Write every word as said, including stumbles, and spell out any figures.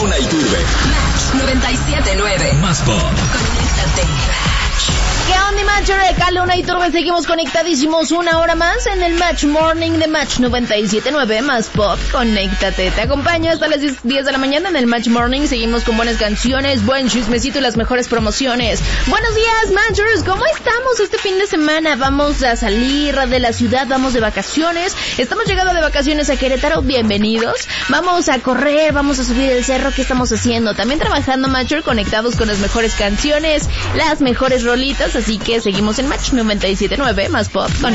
Luna Iturbe. Match noventa y siete nueve. Más pop. Conéctate. ¿Qué onda, Matcher? Acá Luna Iturbe, seguimos conectadísimos una hora más en el Match Morning de Match noventa y siete nueve, más pop, conéctate. Te acompaño hasta las diez de la mañana en el Match Morning, seguimos con buenas canciones, buen chismecito y las mejores promociones. Buenos días, Matchers, ¿cómo estamos este fin de semana? Vamos a salir de la ciudad, vamos de vacaciones, estamos llegando de vacaciones a Querétaro, bienvenidos. Vamos a correr, vamos a subir el cerro, ¿qué estamos haciendo? También trabajando, Matcher, conectados con las mejores canciones, las mejores rolitas. Así que seguimos en Match noventa y siete nueve, más pop.